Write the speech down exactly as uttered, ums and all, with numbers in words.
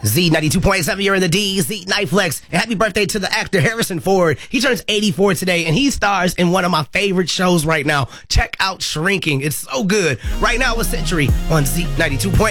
Z ninety-two point seven, you're in the D, Z Nightflex. And happy birthday to the actor Harrison Ford. He turns eighty-four today, and he stars in one of my favorite shows right now. Check out Shrinking. It's so good. Right now with Century on Z ninety-two point seven.